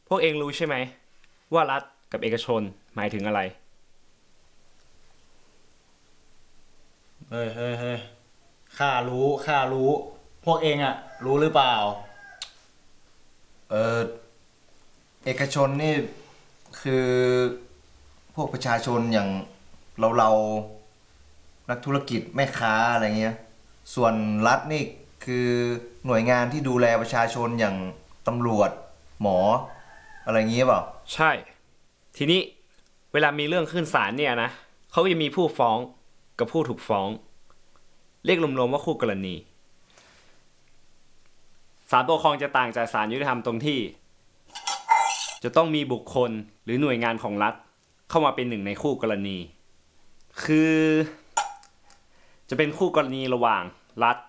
พวกเองรู้ใช่ไหมว่ารัฐกับเอกชนหมายถึงอะไรเฮ้ยข้ารู้พวกเองอะรู้หรือเปล่าเออเอกชนนี่คือพวกประชาชนอย่างเรานักธุรกิจแม่ค้าอะไรเงี้ยส่วนรัฐนี่คือหน่วยงานที่ดูแลประชาชนอย่างตำรวจหมออะไรเงี้ยเปล่าใช่ทีนี้เวลามีเรื่องขึ้นศาลเนี่ยนะเขาก็จะมีผู้ฟ้องกับผู้ถูกฟ้องเรียกรวมๆว่าคู่กรณีศาลปกครองจะต่างจากศาลยุติธรรมตรงที่จะต้องมีบุคคลหรือหน่วยงานของรัฐเข้ามาเป็นหนึ่งในคู่กรณีคือจะเป็นคู่กรณีระหว่างรัฐ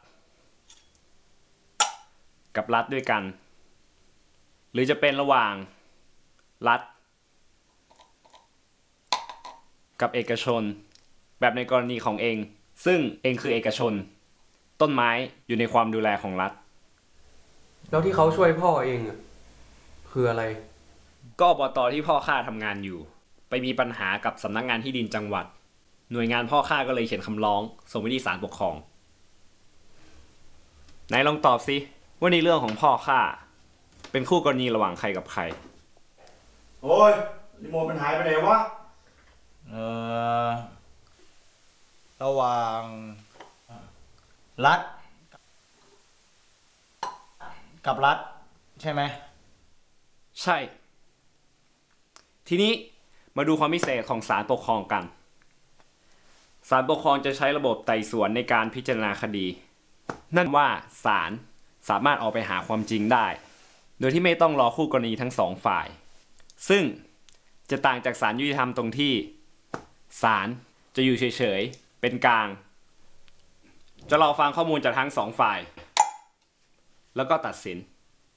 กับรัฐด้วยกันหรือจะเป็นระหว่างรัฐกับเอกชนแบบในกรณีของเองซึ่งเองคือเอกชนต้นไม้อยู่ในความดูแลของรัฐแล้วที่เขาช่วยพ่อเองอ่ะคืออะไรก็อบตที่พ่อข้าทำงานอยู่ไปมีปัญหากับสำนักงานที่ดินจังหวัดหน่วยงานพ่อข้าก็เลยเขียนคำร้องส่งไปที่ศาลปกครองไหนลองตอบสิว่าในเรื่องของพ่อข้าเป็นคู่กรณีระหว่างใครกับใครโอ้ยรีโมทมันหายไปไหนวะเออระหว่างรัฐกับรัฐใช่ไหมใช่ทีนี้มาดูความพิเศษของศาลปกครองกันศาลปกครองจะใช้ระบบไต่สวนในการพิจารณาคดีนั่นว่าศาลสามารถออกไปหาความจริงได้โดยที่ไม่ต้องรอคู่กรณีทั้งสองฝ่ายซึ่งจะต่างจากศาลยุติธรรมตรงที่ศาลจะอยู่เฉยๆเป็นกลางจะรอฟังข้อมูลจากทั้งสองฝ่ายแล้วก็ตัดสิน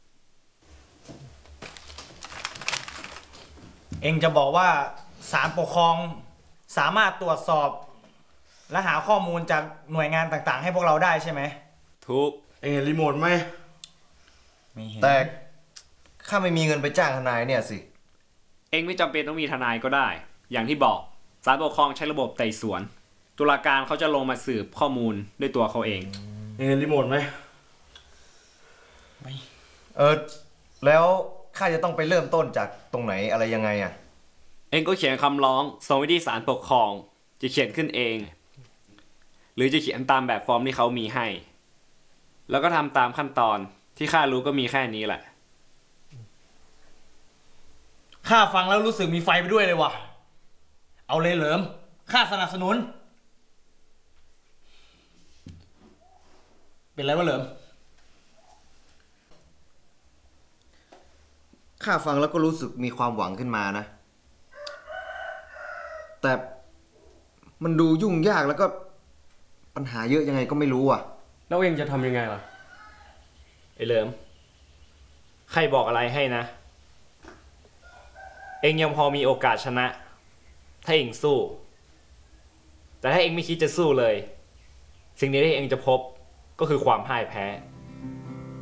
เองจะบอกว่าศาลปกครองสามารถตรวจสอบและหาข้อมูลจากหน่วยงานต่างๆให้พวกเราได้ใช่ไหมทุกเอ็งเห็นรีโมทไหมไม่เห็นแต่ข้าไม่มีเงินไปจ้างทนายเนี่ยสิเองไม่จำเป็นต้องมีทนายก็ได้อย่างที่บอกศาลปกครองใช้ระบบไต่สวนตุลาการเขาจะลงมาสืบข้อมูลด้วยตัวเขาเองเอ็งเห็นรีโมทไหมแล้วข้าจะต้องไปเริ่มต้นจากตรงไหนอะไรยังไงอ่ะเองก็เขียนคำร้องส่งไปที่ศาลปกครองจะเขียนขึ้นเองหรือจะเขียนตามแบบฟอร์มที่เขามีให้แล้วก็ทำตามขั้นตอนที่ข้ารู้ก็มีแค่นี้แหละข้าฟังแล้วรู้สึกมีไฟไปด้วยเลยว่ะเอาเลยเหลิมข้าสนับสนุนเป็นไรวะเหลิมข้าฟังแล้วก็รู้สึกมีความหวังขึ้นมานะแต่มันดูยุ่งยากแล้วก็ปัญหาเยอะยังไงก็ไม่รู้อ่ะแล้วเองจะทำยังไงล่ะไอ้เหลิมใครบอกอะไรให้นะเองยังพอมีโอกาสชนะถ้าเองสู้แต่ถ้าเองไม่คิดจะสู้เลยสิ่งนี้ที่เองจะพบก็คือความพ่ายแพ้